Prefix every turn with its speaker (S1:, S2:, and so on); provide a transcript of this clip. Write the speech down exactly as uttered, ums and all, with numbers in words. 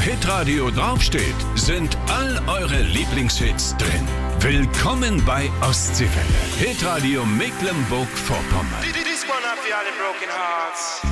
S1: Hitradio draufsteht, sind all eure Lieblingshits drin. Willkommen bei Ostseewelle. Hitradio Mecklenburg-Vorpommern.